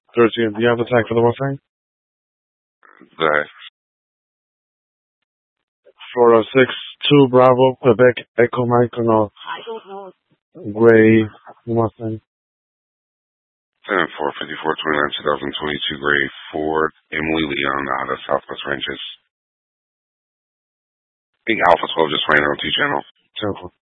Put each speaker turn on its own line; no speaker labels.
13. Do you have the tag for the Mustang?
Go ahead.
Florida 6-2 Bravo, Quebec, Echo Mike, no. Gray Mustang.
10-4-54-29, 2022 Gray Ford Emily Leon out of Southwest Ranges. I think Alpha 12 just ran on T-Channel.
10-4.